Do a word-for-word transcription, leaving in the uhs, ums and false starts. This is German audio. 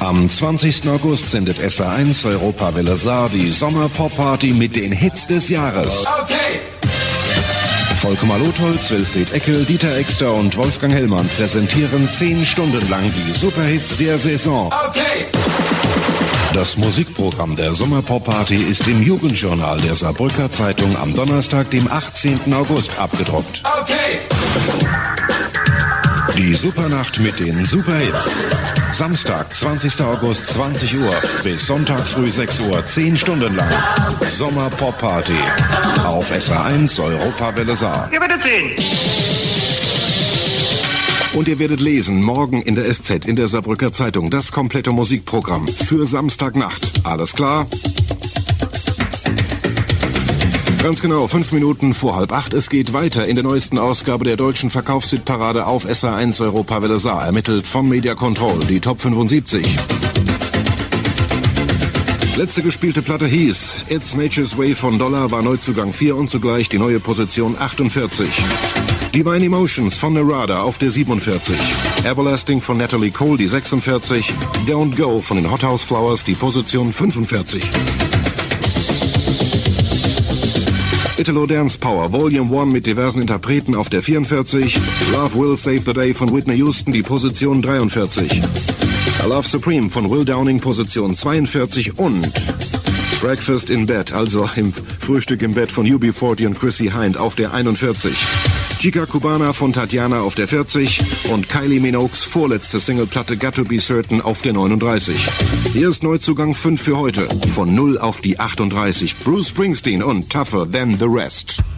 Am zwanzigsten August sendet S R eins Europawelle Saar die Sommer-Pop-Party mit den Hits des Jahres. Okay. Volker Malotholz, Wilfried Eckel, Dieter Exter und Wolfgang Hellmann präsentieren zehn Stunden lang die Superhits der Saison. Okay. Das Musikprogramm der Sommer-Pop-Party ist im Jugendjournal der Saarbrücker Zeitung am Donnerstag, dem achtzehnten August, abgedruckt. Okay. Die Supernacht mit den Superhits. Samstag, zwanzigsten August, zwanzig Uhr bis Sonntag früh sechs Uhr, zehn Stunden lang. Sommer-Pop-Party auf S R eins Europawelle Saar. Ihr werdet sehen. Und ihr werdet lesen, morgen in der S Z, in der Saarbrücker Zeitung, das komplette Musikprogramm für Samstagnacht. Alles klar? Ganz genau, fünf Minuten vor halb acht. Es geht weiter in der neuesten Ausgabe der deutschen Verkaufshitparade auf S R eins Europawelle Saar. Ermittelt von Media Control, die Top fünfundsiebzig. Letzte gespielte Platte hieß It's Nature's Way von Dollar, war Neuzugang vier und zugleich die neue Position achtundvierzig. Divine Emotions von Narada auf der siebenundvierzig. Everlasting von Natalie Cole, die sechsundvierzig. Don't Go von den Hot House Flowers, die Position fünfundvierzig. Italo Dance Power Volume eins mit diversen Interpreten auf der vierundvierzig. Love Will Save the Day von Whitney Houston, die Position dreiundvierzig. I Love Supreme von Will Downing, Position zweiundvierzig. Und Breakfast in Bed, also im Frühstück im Bett von U B vierzig und Chrissy Hind auf der einundvierzig. Chica Cubana von Tatjana auf der vierzig und Kylie Minogues vorletzte Singleplatte Got to Be Certain auf der neununddreißig. Hier ist Neuzugang fünf für heute. Von null auf die achtunddreißig. Bruce Springsteen und Tougher Than the Rest.